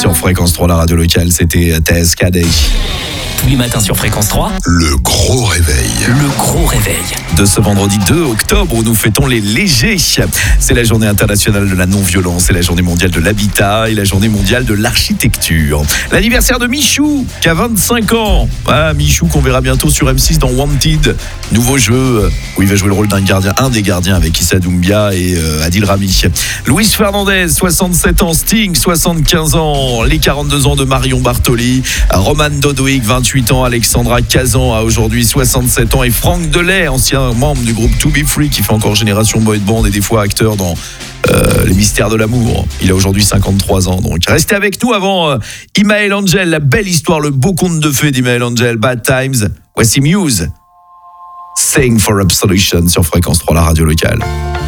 sur Fréquence 3, la radio locale, c'était TSKD. Tous les matins sur Fréquence 3, le gros réveil. Le gros réveil. De ce vendredi 2 octobre où nous fêtons les légers. C'est la journée internationale de la non-violence, c'est la journée mondiale de l'habitat et la journée mondiale de l'architecture. L'anniversaire de Michou, qui a 25 ans. Ah, Michou qu'on verra bientôt sur M6 dans Wanted. Nouveau jeu où il va jouer le rôle un des gardiens avec Issa Doumbia et Adil Rami. Luis Fernandez, 67 ans. Sting, 75 ans. Les 42 ans de Marion Bartoli. Roman Dodoic, 28 ans. Alexandra Kazan a aujourd'hui 67 ans. Et Franck Delay, ancien membre du groupe To Be Free, qui fait encore Génération Boy Band et des fois acteur dans Les Mystères de l'amour. Il a aujourd'hui 53 ans. Donc restez avec nous avant Imael Angel, la belle histoire, le beau conte de fées d'Imael Angel, Bad Times. Voici Muse, Saying for Absolution sur Fréquence 3, la radio locale.